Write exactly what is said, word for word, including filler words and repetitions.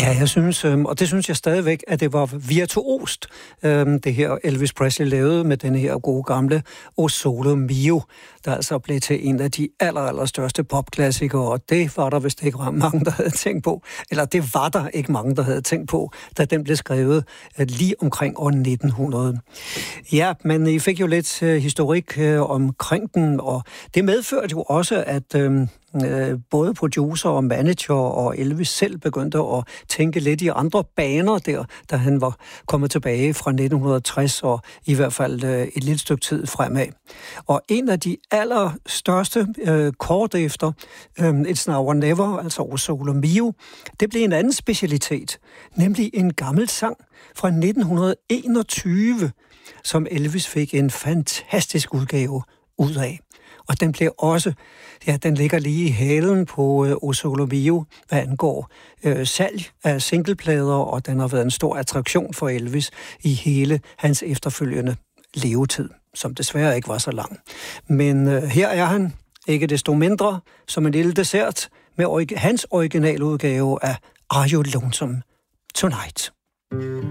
Ja, jeg synes, øh, og det synes jeg stadigvæk, at det var virtuost, øh, det her Elvis Presley lavede med den her gode gamle O Sole Mio, der altså blev til en af de aller, aller største popklassikere, og det var der vist ikke mange, der havde tænkt på, eller det var der ikke mange, der havde tænkt på, da den blev skrevet øh, lige omkring år nitten hundrede. Ja, men I fik jo lidt øh, historik øh, omkring den, og det medførte jo også, at øh, både producer og manager og Elvis selv begyndte at tænke lidt i andre baner der, da han var kommet tilbage fra nitten tres og i hvert fald et lille stykke tid fremad. Og en af de allerstørste øh, kort efter øh, It's Now or Never, altså O Sole Mio, det blev en anden specialitet, nemlig en gammel sang fra nitten enogtyve, som Elvis fik en fantastisk udgave ud af. Og den blev også, ja, den ligger lige i halen på øh, O Sole Mio, hvad angår øh, salg af singleplader, og den har været en stor attraktion for Elvis i hele hans efterfølgende levetid, som desværre ikke var så lang. Men øh, her er han, ikke desto mindre, som en lille dessert med orig- hans originaludgave af Are You Lonesome Tonight?